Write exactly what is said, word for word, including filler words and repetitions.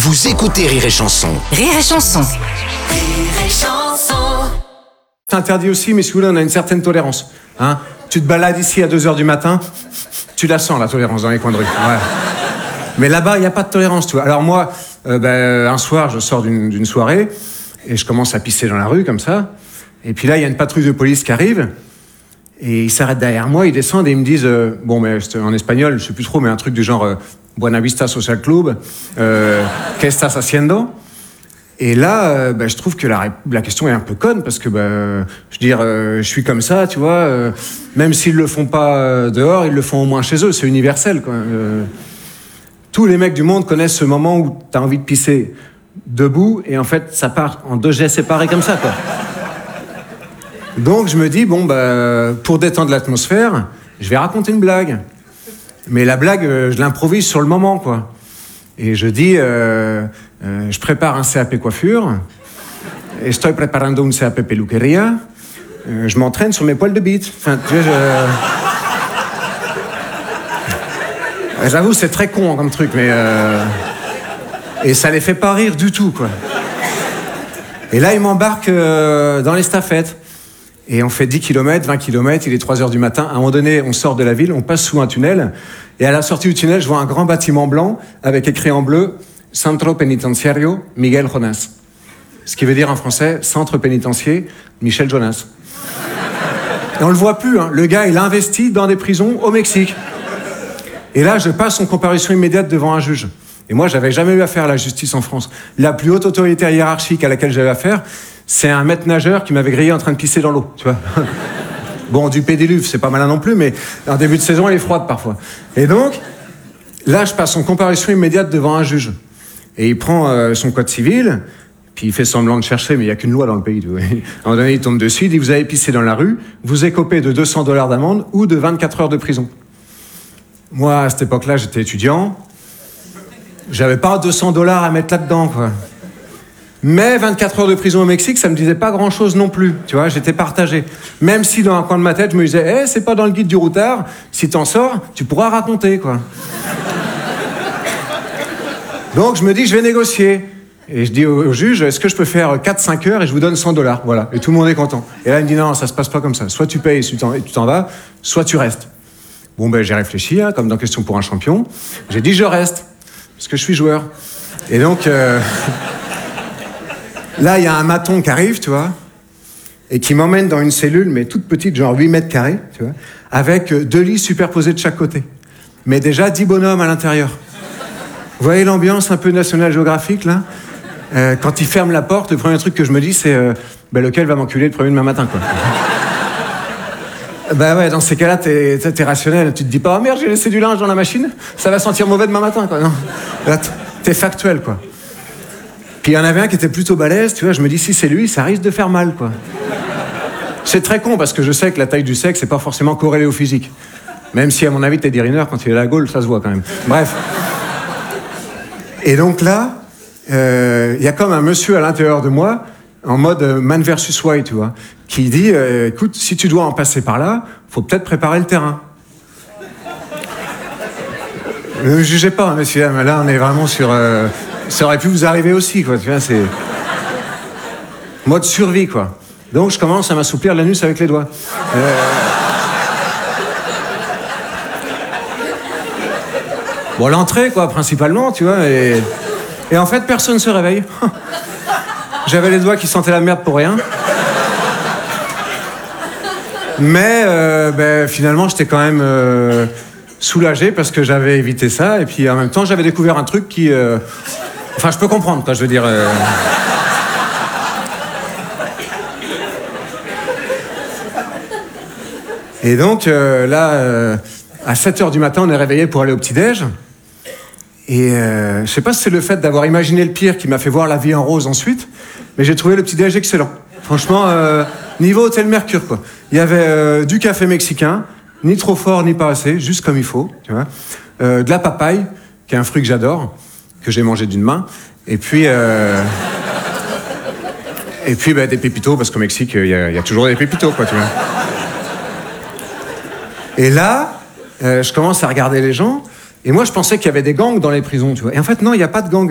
Vous écoutez Rire et Chanson. Rire et Chanson. Rire et Chanson. C'est interdit aussi, mais si vous voulez, on a une certaine tolérance. Hein, tu te balades ici à deux heures du matin, tu la sens, la tolérance, dans les coins de rue. Ouais. Mais là-bas, il n'y a pas de tolérance, tu vois. Alors moi, euh, ben, un soir, je sors d'une, d'une soirée, et je commence à pisser dans la rue, comme ça. Et puis là, il y a une patrouille de police qui arrive, et ils s'arrêtent derrière moi, ils descendent, et ils me disent, euh, bon, mais en espagnol, je sais plus trop, mais un truc du genre, euh, Buena Vista Social Club, euh, ¿Qué estás haciendo? Et là, euh, bah, je trouve que la, la question est un peu conne, parce que, bah, je veux dire, euh, je suis comme ça, tu vois, euh, même s'ils le font pas euh, dehors, ils le font au moins chez eux, c'est universel, quoi. Euh, tous les mecs du monde connaissent ce moment où t'as envie de pisser debout, et en fait, ça part en deux jets séparés comme ça, quoi. Donc, je me dis, bon, bah, pour détendre l'atmosphère, je vais raconter une blague. Mais la blague, euh, je l'improvise sur le moment, quoi. Et je dis, euh, euh, je prépare un C A P coiffure, estoy preparando un C A P peluqueria, euh, je m'entraîne sur mes poils de bite. Enfin, tu vois, je... J'avoue, c'est très con comme truc, mais... Euh... Et ça les fait pas rire du tout, quoi. Et là, ils m'embarquent euh, dans l'estafette. Et on fait dix kilomètres, vingt kilomètres, il est trois heures du matin. À un moment donné, on sort de la ville, on passe sous un tunnel. Et à la sortie du tunnel, je vois un grand bâtiment blanc avec écrit en bleu « Centro Penitenciario Miguel Jonas ». Ce qui veut dire en français « Centre pénitentiaire Michel Jonas ». Et on le voit plus, hein. Le gars, il investit dans des prisons au Mexique. Et là, je passe en comparution immédiate devant un juge. Et moi, j'avais jamais eu affaire à la justice en France. La plus haute autorité hiérarchique à laquelle j'avais affaire, c'est un maître nageur qui m'avait grillé en train de pisser dans l'eau, tu vois. Bon, du pédiluve, c'est pas malin non plus, mais en début de saison, elle est froide parfois. Et donc, là, je passe en comparution immédiate devant un juge. Et il prend euh, son code civil, puis il fait semblant de chercher, mais il n'y a qu'une loi dans le pays. Tu vois. À un moment donné, il tombe dessus, il dit « Vous avez pissé dans la rue, vous écopez de deux cents dollars d'amende ou de vingt-quatre heures de prison. » Moi, à cette époque-là, j'étais étudiant. J'avais pas deux cents dollars à mettre là-dedans, quoi. Mais vingt-quatre heures de prison au Mexique, ça me disait pas grand-chose non plus, tu vois, j'étais partagé. Même si dans un coin de ma tête, je me disais, eh, hey, c'est pas dans le guide du routard, si t'en sors, tu pourras raconter, quoi. Donc je me dis, je vais négocier. Et je dis au, au juge, est-ce que je peux faire quatre cinq heures et je vous donne cent dollars, voilà. Et tout le monde est content. Et là, il me dit, non, ça se passe pas comme ça. Soit tu payes et tu t'en, et tu t'en vas, soit tu restes. Bon, ben, j'ai réfléchi, hein, comme dans Question pour un champion. J'ai dit, je reste, parce que je suis joueur. Et donc... Euh... Là, il y a un maton qui arrive, tu vois, et qui m'emmène dans une cellule, mais toute petite, genre huit mètres carrés, tu vois, avec deux lits superposés de chaque côté. Mais déjà dix bonhommes à l'intérieur. Vous voyez l'ambiance un peu National Geographic, là euh, Quand il ferme la porte, le premier truc que je me dis, c'est euh, bah, lequel va m'enculer le premier demain matin, quoi. Bah ouais, dans ces cas-là, t'es, t'es, t'es rationnel. Tu te dis pas, oh merde, j'ai laissé du linge dans la machine, ça va sentir mauvais demain matin, quoi. Non. Là, t'es factuel, quoi. Puis il y en avait un qui était plutôt balèze, tu vois, je me dis, si c'est lui, ça risque de faire mal, quoi. C'est très con, parce que je sais que la taille du sexe, c'est pas forcément corrélé au physique. Même si, à mon avis, Teddy Riner, quand il est à la Gaule, ça se voit quand même. Bref. Et donc là, il euh, y a comme un monsieur à l'intérieur de moi, en mode man versus wild, tu vois, qui dit, euh, écoute, si tu dois en passer par là, faut peut-être préparer le terrain. Ne me jugez pas, messieurs, mais là, on est vraiment sur... Euh, ça aurait pu vous arriver aussi, quoi, tu vois, c'est... Mode survie, quoi. Donc, je commence à m'assouplir l'anus avec les doigts. Euh... Bon, l'entrée, quoi, principalement, tu vois, et... Et en fait, personne ne se réveille. J'avais les doigts qui sentaient la merde pour rien. Mais, euh, ben, finalement, j'étais quand même... Euh... soulagé parce que j'avais évité ça, et puis en même temps, j'avais découvert un truc qui... Euh... Enfin, je peux comprendre, quoi, je veux dire... Euh... Et donc, euh, là, euh, à sept heures du matin, on est réveillé pour aller au petit-déj. Et euh, je sais pas si c'est le fait d'avoir imaginé le pire qui m'a fait voir la vie en rose ensuite, mais j'ai trouvé le petit-déj excellent. Franchement, euh, niveau Hôtel Mercure, quoi. Il y avait euh, du café mexicain, ni trop fort, ni pas assez, juste comme il faut, tu vois. Euh, de la papaye, qui est un fruit que j'adore, que j'ai mangé d'une main. Et puis... Euh... Et puis, bah, des pépitos, parce qu'au Mexique, il y, y a toujours des pépitos, quoi, tu vois. Et là, euh, je commence à regarder les gens, et moi, je pensais qu'il y avait des gangs dans les prisons, tu vois. Et en fait, non, il n'y a pas de gangs.